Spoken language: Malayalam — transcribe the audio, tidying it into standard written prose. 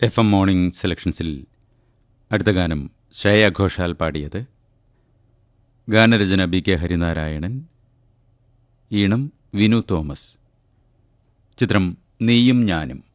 FM മോർണിംഗ് സെലക്ഷൻസിൽ അടുത്ത ഗാനം ശ്രേയ ഘോഷാൽ പാടിയത്. ഗാനരചന BK ഹരിനാരായണൻ, ഈണം വിനു തോമസ്. ചിത്രം നീയും ഞാനും.